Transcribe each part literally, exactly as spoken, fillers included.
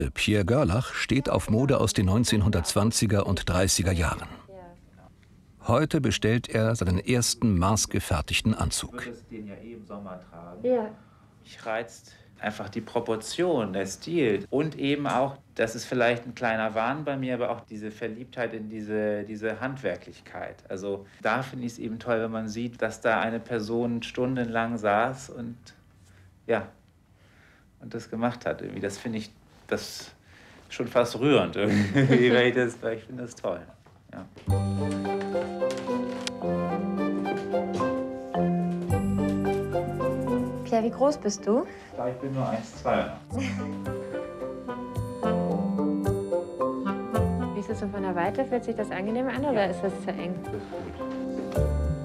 Pierre Gerlach steht auf Mode aus den neunzehnhundertzwanziger und dreißiger Jahren. Heute bestellt er seinen ersten maßgefertigten Anzug. Du würdest den ja eh im Sommer tragen. Ja. Mich reizt einfach die Proportion, der Stil und eben auch, das ist vielleicht ein kleiner Wahn bei mir, aber auch diese Verliebtheit in diese, diese Handwerklichkeit. Also da finde ich es eben toll, wenn man sieht, dass da eine Person stundenlang saß und ja, und das gemacht hat. Irgendwie, das finde ich das schon fast rührend irgendwie, weil ich, das, weil ich finde das toll. Ja. Pierre, wie groß bist du? Ich bin nur eins Komma zwei. Wie ist es so von der Weite? Fühlt sich das angenehm an oder ist das zu eng? Das ist gut.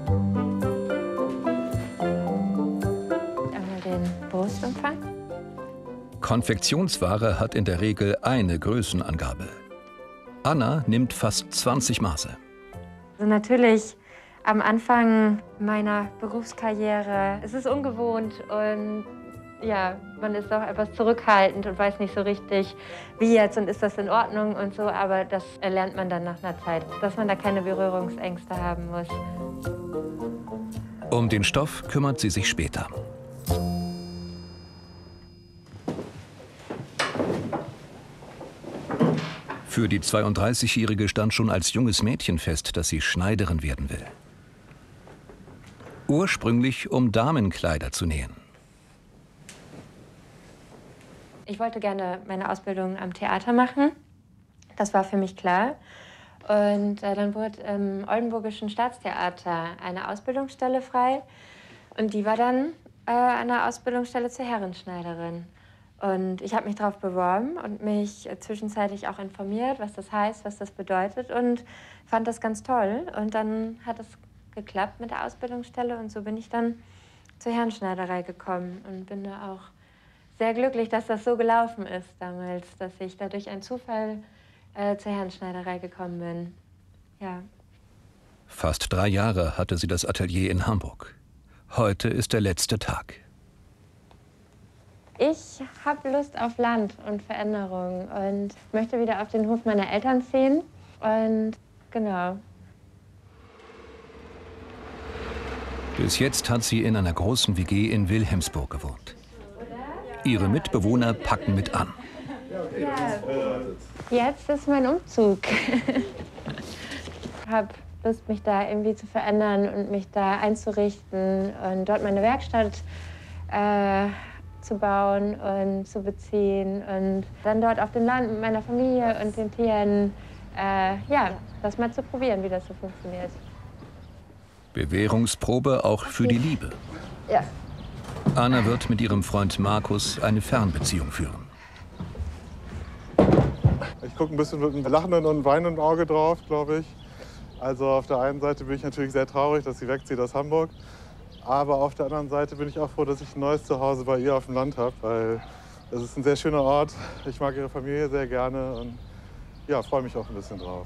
Einmal den Brustumfang. Konfektionsware hat in der Regel eine Größenangabe. Anna nimmt fast zwanzig Maße. Also natürlich am Anfang meiner Berufskarriere ist es ungewohnt und ja, man ist auch etwas zurückhaltend und weiß nicht so richtig, wie jetzt und ist das in Ordnung und so, aber das erlernt man dann nach einer Zeit, dass man da keine Berührungsängste haben muss. Um den Stoff kümmert sie sich später. Für die zweiunddreißigjährige stand schon als junges Mädchen fest, dass sie Schneiderin werden will. Ursprünglich, um Damenkleider zu nähen. Ich wollte gerne meine Ausbildung am Theater machen. Das war für mich klar. Und äh, dann wurde im Oldenburgischen Staatstheater eine Ausbildungsstelle frei. Und die war dann äh, eine Ausbildungsstelle zur Herrenschneiderin. Und ich habe mich darauf beworben und mich äh, zwischenzeitlich auch informiert, was das heißt, was das bedeutet. Und fand das ganz toll. Und dann hat es geklappt mit der Ausbildungsstelle. Und so bin ich dann zur Herrenschneiderei gekommen und bin da auch sehr glücklich, dass das so gelaufen ist damals, dass ich da durch einen Zufall äh, zur Herrenschneiderei gekommen bin. Ja. Fast drei Jahre hatte sie das Atelier in Hamburg. Heute ist der letzte Tag. Ich habe Lust auf Land und Veränderung und möchte wieder auf den Hof meiner Eltern ziehen. Und genau. Bis jetzt hat sie in einer großen W G in Wilhelmsburg gewohnt. Ihre Mitbewohner packen mit an. Ja, jetzt ist mein Umzug. Ich habe Lust, mich da irgendwie zu verändern und mich da einzurichten und dort meine Werkstatt äh, zu bauen und zu beziehen und dann dort auf dem Land mit meiner Familie und den Tieren, äh, ja, das mal zu probieren, wie das so funktioniert. Bewährungsprobe auch für die Liebe. Ja. Anna wird mit ihrem Freund Markus eine Fernbeziehung führen. Ich gucke ein bisschen mit einem lachenden und weinenden Auge drauf, glaube ich. Also auf der einen Seite bin ich natürlich sehr traurig, dass sie wegzieht aus Hamburg. Aber auf der anderen Seite bin ich auch froh, dass ich ein neues Zuhause bei ihr auf dem Land habe. Weil es ist ein sehr schöner Ort. Ich mag ihre Familie sehr gerne und ja, freue mich auch ein bisschen drauf.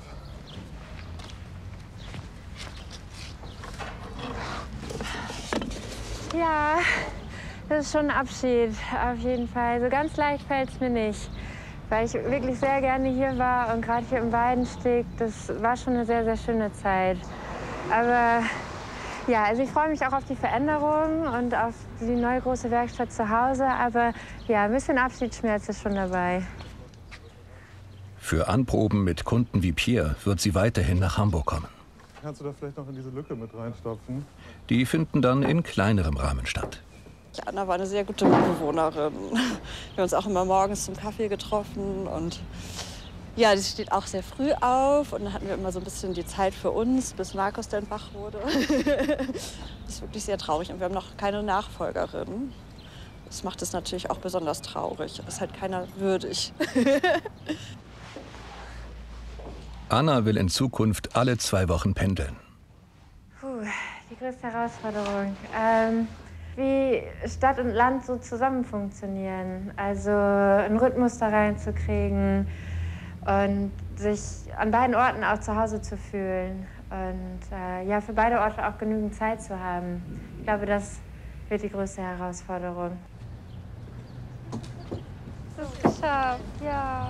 Ja, das ist schon ein Abschied, auf jeden Fall. So ganz leicht fällt es mir nicht, weil ich wirklich sehr gerne hier war und gerade hier im Weidensteg, das war schon eine sehr, sehr schöne Zeit. Aber ja, also ich freue mich auch auf die Veränderung und auf die neue große Werkstatt zu Hause, aber ja, ein bisschen Abschiedsschmerz ist schon dabei. Für Anproben mit Kunden wie Pierre wird sie weiterhin nach Hamburg kommen. Kannst du da vielleicht noch in diese Lücke mit reinstopfen? Die finden dann in kleinerem Rahmen statt. Anna war eine sehr gute Mitbewohnerin. Wir haben uns auch immer morgens zum Kaffee getroffen und ja, die steht auch sehr früh auf und dann hatten wir immer so ein bisschen die Zeit für uns, bis Markus dann wach wurde. Das ist wirklich sehr traurig und wir haben noch keine Nachfolgerin. Das macht es natürlich auch besonders traurig. Es ist halt keiner würdig. Anna will in Zukunft alle zwei Wochen pendeln. Puh, die größte Herausforderung. Ähm, wie Stadt und Land so zusammen funktionieren. Also einen Rhythmus da reinzukriegen und sich an beiden Orten auch zu Hause zu fühlen. Und äh, ja, für beide Orte auch genügend Zeit zu haben. Ich glaube, das wird die größte Herausforderung. So. habe. Ja.